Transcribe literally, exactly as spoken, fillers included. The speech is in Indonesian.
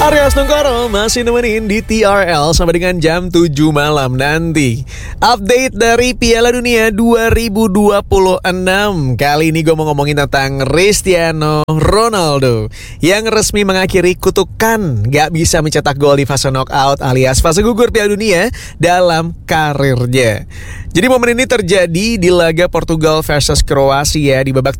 Arya Asnongkoro masih nemenin di T R L sampai dengan jam tujuh malam nanti. Update dari Piala Dunia dua ribu dua puluh enam. Kali ini gue mau ngomongin tentang Cristiano Ronaldo yang resmi mengakhiri kutukan gak bisa mencetak gol di fase knockout alias fase gugur Piala Dunia dalam karirnya. Jadi momen ini terjadi di laga Portugal versus Kroasia di babak